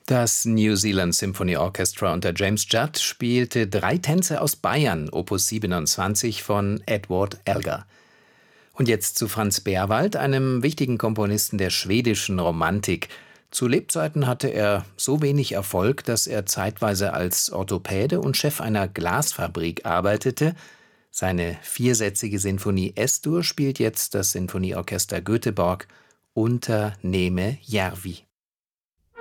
Das New Zealand Symphony Orchestra unter James Judd spielte 3 Tänze aus Bayern, Opus 27 von Edward Elgar. Und jetzt zu Franz Berwald, einem wichtigen Komponisten der schwedischen Romantik. Zu Lebzeiten hatte er so wenig Erfolg, dass er zeitweise als Orthopäde und Chef einer Glasfabrik arbeitete. Seine 4sätzige Sinfonie S-Dur spielt jetzt das Sinfonieorchester Göteborg unter Neeme Järvi.